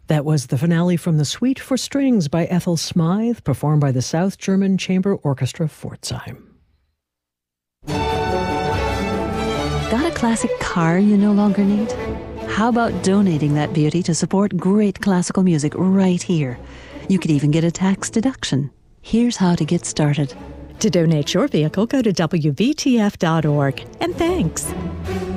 That was the finale from The Suite for Strings by Ethel Smythe, performed by the South German Chamber Orchestra Pforzheim. Got a classic car you no longer need? How about donating that beauty to support great classical music right here? You could even get a tax deduction. Here's how to get started. To donate your vehicle, go to WVTF.org. And thanks.